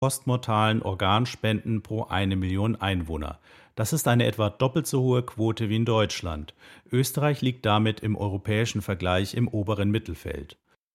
postmortalen Organspenden pro 1 Million Einwohner. Das ist eine etwa doppelt so hohe Quote wie in Deutschland. Österreich liegt damit im europäischen Vergleich im oberen Mittelfeld.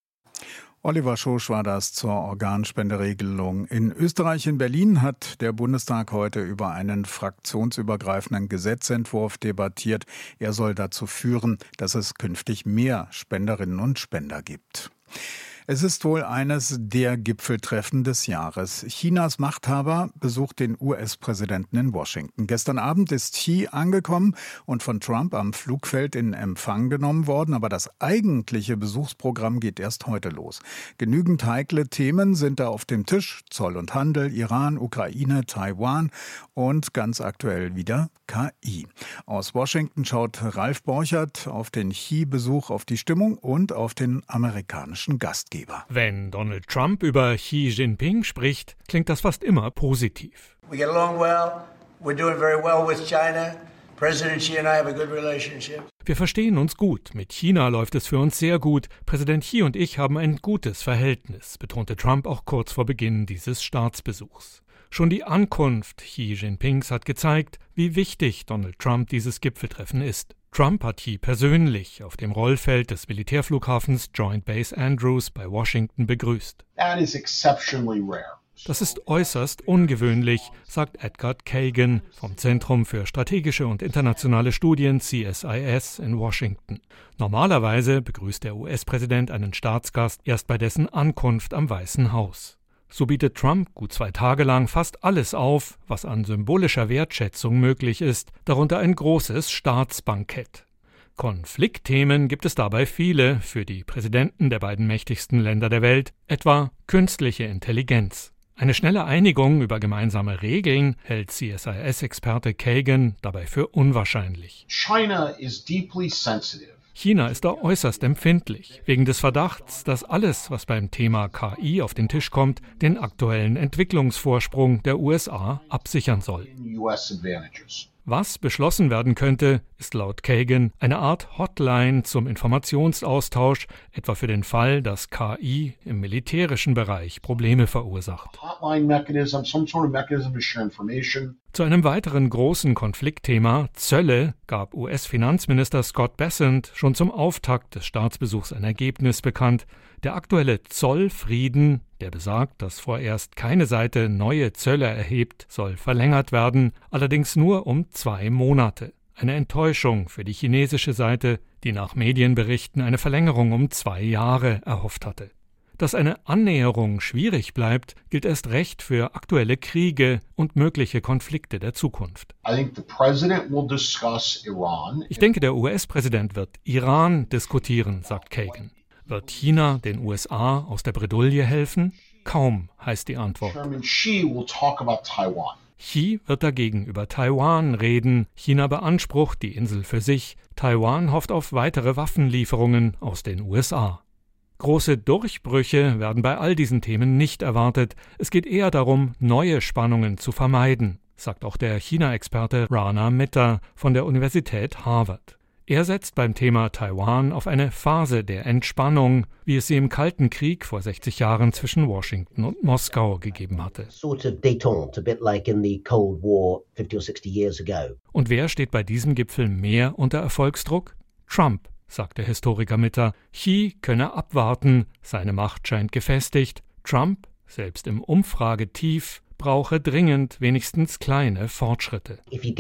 Oliver Schosch war das zur Organspenderegelung. In Österreich, in Berlin, hat der Bundestag heute über einen fraktionsübergreifenden Gesetzentwurf debattiert. Er soll dazu führen, dass es künftig mehr Spenderinnen und Spender gibt. Es ist wohl eines der Gipfeltreffen des Jahres. Chinas Machthaber besucht den US-Präsidenten in Washington. Gestern Abend ist Xi angekommen und von Trump am Flugfeld in Empfang genommen worden. Aber das eigentliche Besuchsprogramm geht erst heute los. Genügend heikle Themen sind da auf dem Tisch. Zoll und Handel, Iran, Ukraine, Taiwan und ganz aktuell wieder KI. Aus Washington schaut Ralf Borchert auf den Xi-Besuch, auf die Stimmung und auf den amerikanischen Gastgeber. Wenn Donald Trump über Xi Jinping spricht, klingt das fast immer positiv. We get along well. We're doing very well with China. President Xi and I have a good relationship. Wir verstehen uns gut. Mit China läuft es für uns sehr gut. Präsident Xi und ich haben ein gutes Verhältnis, betonte Trump auch kurz vor Beginn dieses Staatsbesuchs. Schon die Ankunft Xi Jinpings hat gezeigt, wie wichtig Donald Trump dieses Gipfeltreffen ist. Trump hat Xi persönlich auf dem Rollfeld des Militärflughafens Joint Base Andrews bei Washington begrüßt. That is exceptionally rare. Das ist äußerst ungewöhnlich, sagt Edgar Kagan vom Zentrum für strategische und internationale Studien CSIS in Washington. Normalerweise begrüßt der US-Präsident einen Staatsgast erst bei dessen Ankunft am Weißen Haus. So bietet Trump gut 2 Tage lang fast alles auf, was an symbolischer Wertschätzung möglich ist, darunter ein großes Staatsbankett. Konfliktthemen gibt es dabei viele für die Präsidenten der beiden mächtigsten Länder der Welt, etwa künstliche Intelligenz. Eine schnelle Einigung über gemeinsame Regeln hält CSIS-Experte Kagan dabei für unwahrscheinlich. China ist da äußerst empfindlich, wegen des Verdachts, dass alles, was beim Thema KI auf den Tisch kommt, den aktuellen Entwicklungsvorsprung der USA absichern soll. Was beschlossen werden könnte, ist laut Kagan eine Art Hotline zum Informationsaustausch, etwa für den Fall, dass KI im militärischen Bereich Probleme verursacht. Zu einem weiteren großen Konfliktthema, Zölle, gab US-Finanzminister Scott Bessent schon zum Auftakt des Staatsbesuchs ein Ergebnis bekannt. Der aktuelle Zollfrieden, der besagt, dass vorerst keine Seite neue Zölle erhebt, soll verlängert werden, allerdings nur um 2 Monate. Eine Enttäuschung für die chinesische Seite, die nach Medienberichten eine Verlängerung um 2 Jahre erhofft hatte. Dass eine Annäherung schwierig bleibt, gilt erst recht für aktuelle Kriege und mögliche Konflikte der Zukunft. Ich denke, der US-Präsident wird Iran diskutieren, sagt Kagan. Wird China den USA aus der Bredouille helfen? Kaum, heißt die Antwort. Xi wird dagegen über Taiwan reden. China beansprucht die Insel für sich. Taiwan hofft auf weitere Waffenlieferungen aus den USA. Große Durchbrüche werden bei all diesen Themen nicht erwartet. Es geht eher darum, neue Spannungen zu vermeiden, sagt auch der China-Experte Rana Mitter von der Universität Harvard. Er setzt beim Thema Taiwan auf eine Phase der Entspannung, wie es sie im Kalten Krieg vor 60 Jahren zwischen Washington und Moskau gegeben hatte. Und wer steht bei diesem Gipfel mehr unter Erfolgsdruck? Trump, sagt der Historiker Mitter. Xi könne abwarten, seine Macht scheint gefestigt. Trump, selbst im Umfragetief, brauche dringend wenigstens kleine Fortschritte.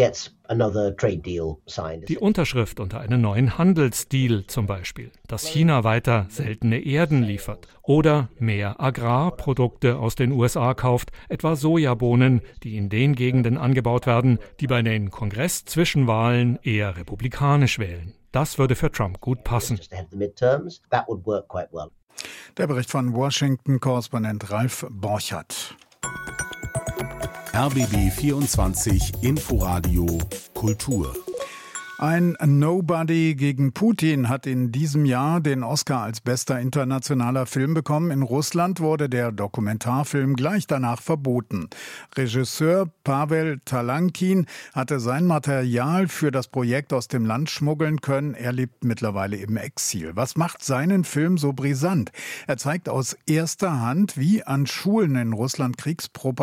Die Unterschrift unter einen neuen Handelsdeal zum Beispiel, dass China weiter seltene Erden liefert oder mehr Agrarprodukte aus den USA kauft, etwa Sojabohnen, die in den Gegenden angebaut werden, die bei den Kongress-Zwischenwahlen eher republikanisch wählen. Das würde für Trump gut passen. Der Bericht von Washington-Korrespondent Ralf Borchert. RBB 24 Inforadio Kultur. Ein Nobody gegen Putin hat in diesem Jahr den Oscar als bester internationaler Film bekommen. In Russland wurde der Dokumentarfilm gleich danach verboten. Regisseur Pavel Talankin hatte sein Material für das Projekt aus dem Land schmuggeln können. Er lebt mittlerweile im Exil. Was macht seinen Film so brisant? Er zeigt aus erster Hand, wie an Schulen in Russland Kriegspropaganda